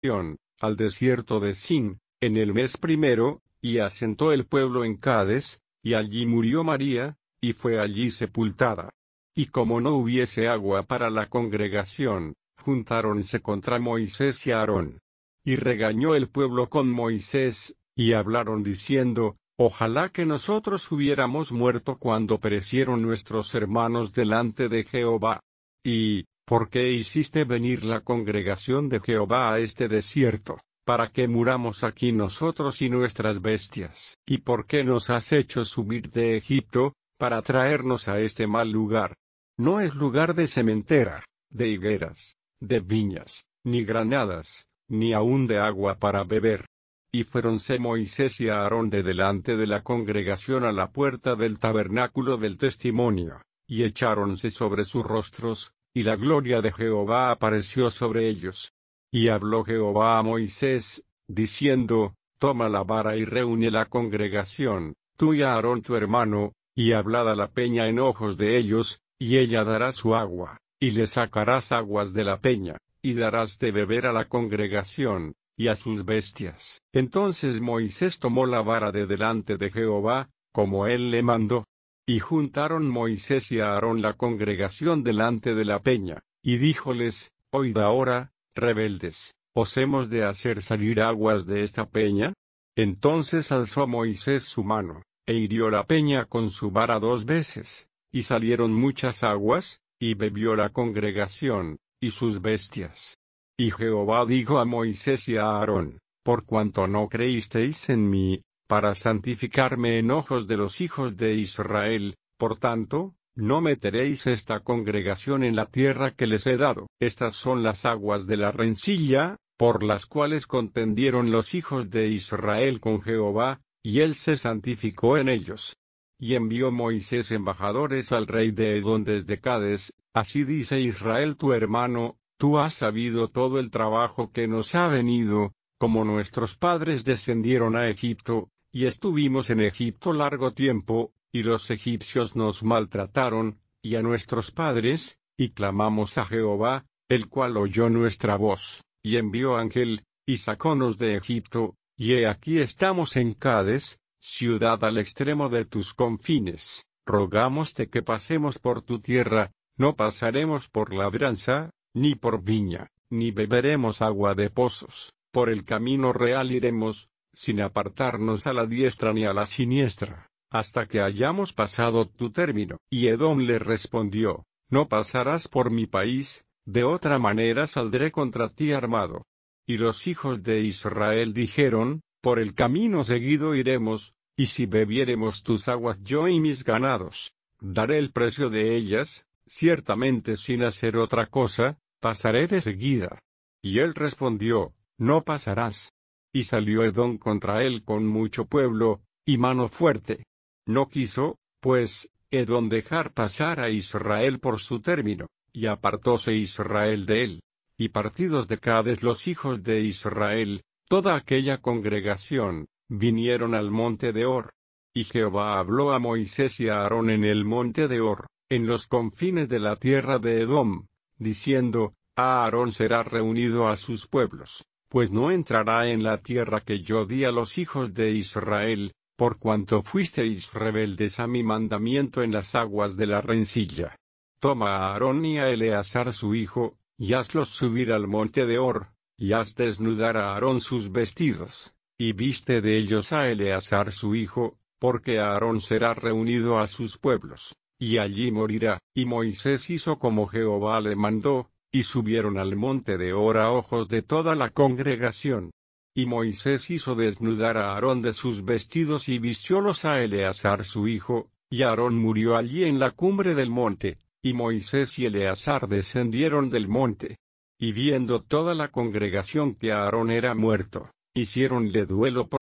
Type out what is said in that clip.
al desierto de Sin, en el mes primero, y asentó el pueblo en Cades, y allí murió María, y fue allí sepultada. Y como no hubiese agua para la congregación, juntáronse contra Moisés y Aarón. Y regañó el pueblo con Moisés, y hablaron diciendo: Ojalá que nosotros hubiéramos muerto cuando perecieron nuestros hermanos delante de Jehová. Y, ¿por qué hiciste venir la congregación de Jehová a este desierto, para que muramos aquí nosotros y nuestras bestias? ¿Y por qué nos has hecho subir de Egipto, para traernos a este mal lugar? No es lugar de sementera, de higueras, de viñas, ni granadas, ni aun de agua para beber. Y fuéronse Moisés y Aarón de delante de la congregación a la puerta del tabernáculo del testimonio, y echáronse sobre sus rostros, y la gloria de Jehová apareció sobre ellos. Y habló Jehová a Moisés, diciendo: Toma la vara y reúne la congregación, tú y Aarón tu hermano, y hablad a la peña en ojos de ellos, y ella dará su agua, y le sacarás aguas de la peña, y darás de beber a la congregación, y a sus bestias. Entonces Moisés tomó la vara de delante de Jehová, como él le mandó. Y juntaron Moisés y Aarón la congregación delante de la peña, y díjoles: Oíd ahora, rebeldes, ¿os hemos de hacer salir aguas de esta peña? Entonces alzó Moisés su mano, e hirió la peña con su vara 2 veces, y salieron muchas aguas, y bebió la congregación, y sus bestias. Y Jehová dijo a Moisés y a Aarón: Por cuanto no creísteis en mí, para santificarme en ojos de los hijos de Israel, por tanto, no meteréis esta congregación en la tierra que les he dado. Estas son las aguas de la rencilla, por las cuales contendieron los hijos de Israel con Jehová, y él se santificó en ellos. Y envió Moisés embajadores al rey de Edom desde Cades: Así dice Israel tu hermano: Tú has sabido todo el trabajo que nos ha venido, como nuestros padres descendieron a Egipto, y estuvimos en Egipto largo tiempo, y los egipcios nos maltrataron, y a nuestros padres, y clamamos a Jehová, el cual oyó nuestra voz, y envió ángel, y sacónos de Egipto, y he aquí estamos en Cades, ciudad al extremo de tus confines. Rogámoste que pasemos por tu tierra, no pasaremos por labranza, ni por viña, ni beberemos agua de pozos, por el camino real iremos, sin apartarnos a la diestra ni a la siniestra, hasta que hayamos pasado tu término. Y Edom le respondió: No pasarás por mi país, de otra manera saldré contra ti armado. Y los hijos de Israel dijeron: Por el camino seguido iremos, y si bebiéremos tus aguas yo y mis ganados, daré el precio de ellas, ciertamente sin hacer otra cosa, pasaré de seguida. Y él respondió: No pasarás. Y salió Edom contra él con mucho pueblo, y mano fuerte. No quiso, pues, Edom dejar pasar a Israel por su término, y apartóse Israel de él. Y partidos de Cades los hijos de Israel, toda aquella congregación, vinieron al monte de Hor. Y Jehová habló a Moisés y a Aarón en el monte de Hor, en los confines de la tierra de Edom, diciendo: Aarón será reunido a sus pueblos, pues no entrará en la tierra que yo di a los hijos de Israel, por cuanto fuisteis rebeldes a mi mandamiento en las aguas de la rencilla. Toma a Aarón y a Eleazar su hijo, y hazlos subir al monte de Hor, y haz desnudar a Aarón sus vestidos, y viste de ellos a Eleazar su hijo, porque Aarón será reunido a sus pueblos, y allí morirá. Y Moisés hizo como Jehová le mandó, y subieron al monte de Hor a ojos de toda la congregación. Y Moisés hizo desnudar a Aarón de sus vestidos y vistiólos a Eleazar su hijo, y Aarón murió allí en la cumbre del monte, y Moisés y Eleazar descendieron del monte. Y viendo toda la congregación que Aarón era muerto, hiciéronle duelo